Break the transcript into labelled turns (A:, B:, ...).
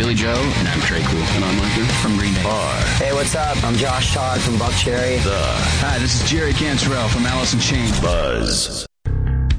A: Billy Joe.
B: And I'm Trey Cool.
C: And I'm Micah
A: From Green Day.
D: Hey, what's up? I'm Josh Todd from Buckcherry.
A: Hi, this is Jerry Cantrell from Alice in Chains.
E: Buzz.